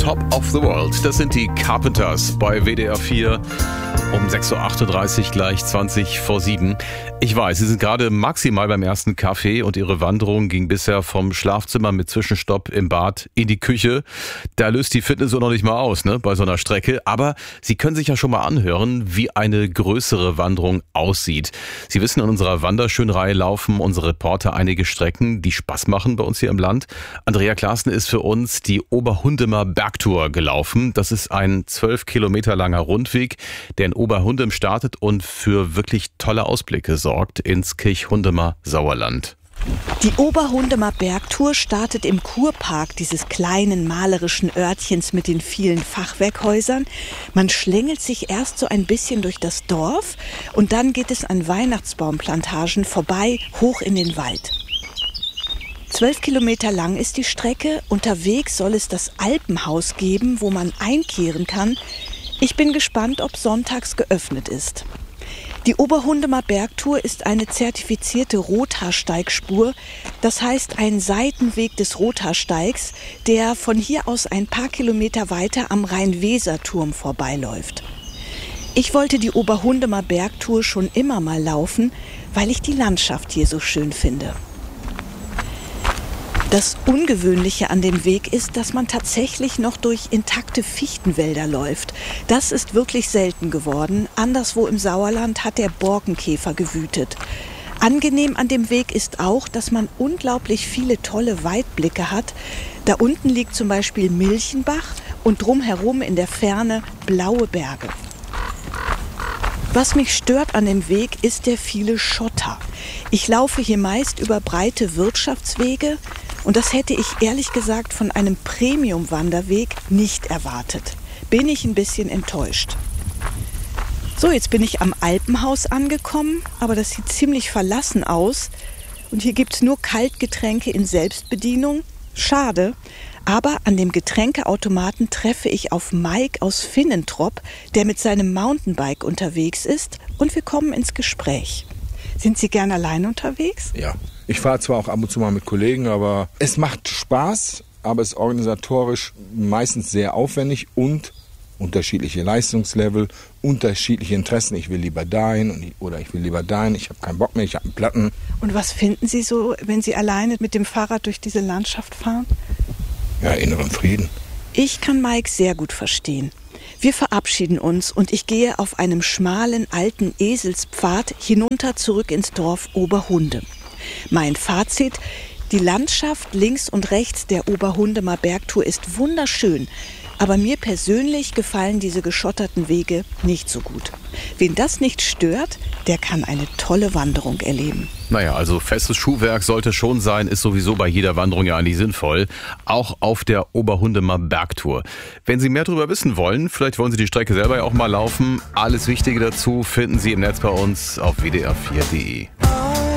Top of the World. Das sind die Carpenters bei WDR 4 um 6.38 Uhr, gleich 20 vor 7. Ich weiß, Sie sind gerade maximal beim ersten Kaffee und Ihre Wanderung ging bisher vom Schlafzimmer mit Zwischenstopp im Bad in die Küche. Da löst die Fitness so noch nicht mal aus, ne, bei so einer Strecke. Aber Sie können sich ja schon mal anhören, wie eine größere Wanderung aussieht. Sie wissen, in unserer Wanderschönreihe laufen unsere Reporter einige Strecken, die Spaß machen bei uns hier im Land. Andrea Klaassen ist für uns die Oberhundemer Bergtour gelaufen. Das ist ein 12 Kilometer langer Rundweg, der in Oberhundem startet und für wirklich tolle Ausblicke sorgt ins Kirchhundemer Sauerland. Die Oberhundemer Bergtour startet im Kurpark dieses kleinen malerischen Örtchens mit den vielen Fachwerkhäusern. Man schlängelt sich erst so ein bisschen durch das Dorf und dann geht es an Weihnachtsbaumplantagen vorbei, hoch in den Wald. 12 Kilometer lang ist die Strecke. Unterwegs soll es das Alpenhaus geben, wo man einkehren kann. Ich bin gespannt, ob sonntags geöffnet ist. Die Oberhundemer Bergtour ist eine zertifizierte Rothaarsteigspur, das heißt ein Seitenweg des Rothaarsteigs, der von hier aus ein paar Kilometer weiter am Rhein-Weser-Turm vorbeiläuft. Ich wollte die Oberhundemer Bergtour schon immer mal laufen, weil ich die Landschaft hier so schön finde. Das Ungewöhnliche an dem Weg ist, dass man tatsächlich noch durch intakte Fichtenwälder läuft. Das ist wirklich selten geworden. Anderswo im Sauerland hat der Borkenkäfer gewütet. Angenehm an dem Weg ist auch, dass man unglaublich viele tolle Weitblicke hat. Da unten liegt zum Beispiel Milchenbach und drumherum in der Ferne blaue Berge. Was mich stört an dem Weg, ist der viele Schotter. Ich laufe hier meist über breite Wirtschaftswege und das hätte ich ehrlich gesagt von einem Premium-Wanderweg nicht erwartet. Bin ich ein bisschen enttäuscht. So, jetzt bin ich am Alpenhaus angekommen, aber das sieht ziemlich verlassen aus. Und hier gibt's nur Kaltgetränke in Selbstbedienung. Schade. Aber an dem Getränkeautomaten treffe ich auf Mike aus Finnentrop, der mit seinem Mountainbike unterwegs ist, und wir kommen ins Gespräch. Sind Sie gern allein unterwegs? Ja, ich fahre zwar auch ab und zu mal mit Kollegen, aber es macht Spaß, aber es ist organisatorisch meistens sehr aufwendig und unterschiedliche Leistungslevel, unterschiedliche Interessen. Ich will lieber dahin oder ich will lieber dahin, ich habe keinen Bock mehr, ich habe einen Platten. Und was finden Sie so, wenn Sie alleine mit dem Fahrrad durch diese Landschaft fahren? Ja, inneren Frieden. Ich kann Mike sehr gut verstehen. Wir verabschieden uns und ich gehe auf einem schmalen alten Eselspfad hinunter zurück ins Dorf Oberhundem. Mein Fazit: Die Landschaft links und rechts der Oberhundemer Bergtour ist wunderschön. Aber mir persönlich gefallen diese geschotterten Wege nicht so gut. Wen das nicht stört, der kann eine tolle Wanderung erleben. Naja, also festes Schuhwerk sollte schon sein, ist sowieso bei jeder Wanderung ja eigentlich sinnvoll. Auch auf der Oberhundemer Bergtour. Wenn Sie mehr darüber wissen wollen, vielleicht wollen Sie die Strecke selber ja auch mal laufen. Alles Wichtige dazu finden Sie im Netz bei uns auf wdr4.de.